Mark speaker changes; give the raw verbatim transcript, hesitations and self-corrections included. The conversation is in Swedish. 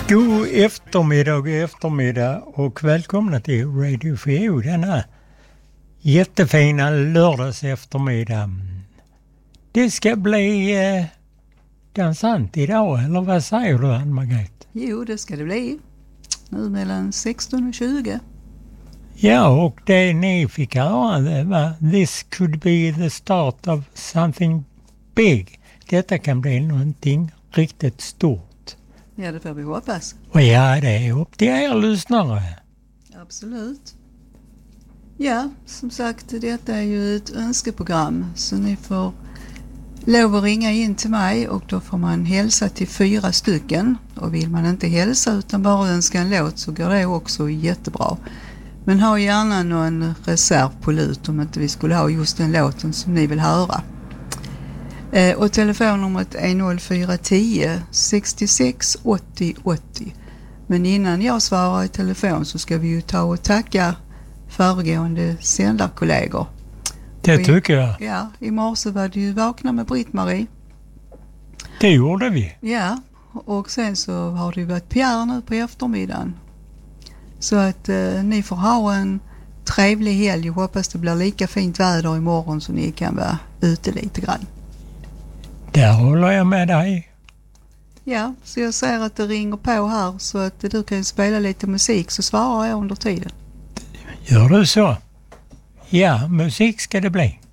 Speaker 1: God eftermiddag eftermiddag och välkomna till Radio fyra denna jättefina lördags eftermiddag. Det ska bli eh, dansant idag, eller vad säger du, Ann-Margrethe?
Speaker 2: Jo, det ska det bli. Nu mellan sexton och tjugo.
Speaker 1: Ja, och det ni fick höra det var "This could be the start of something big". Detta kan bli någonting riktigt stort.
Speaker 2: Ja, det får vi hoppas.
Speaker 1: Och ja, det är upp till er lyssnare.
Speaker 2: Absolut. Ja, som sagt, detta är ju ett önskeprogram, så ni får lov att ringa in till mig och då får man hälsa till fyra stycken. Och vill man inte hälsa utan bara önska en låt så går det också jättebra. Men ha gärna någon reserv på lut om inte vi skulle ha just den låten som ni vill höra. Eh, och telefonnumret är noll fyra ett noll sextiosex åttio åttio. Men innan jag svarar i telefon så ska vi ju ta och tacka föregående sändarkollegor.
Speaker 1: Det tycker jag.
Speaker 2: Ja, i morse var det ju Vakna med Britt-Marie.
Speaker 1: Det gjorde vi.
Speaker 2: Ja, och sen så har det ju varit Pierre nu på eftermiddagen. Så att eh, ni får ha en trevlig helg. Jag hoppas det blir lika fint väder imorgon så ni kan vara ute lite grann.
Speaker 1: Där håller jag med dig.
Speaker 2: Ja, så jag ser att det ringer på här så att du kan spela lite musik så svarar jag under tiden.
Speaker 1: Gör du så? Ja, musik ska det bli.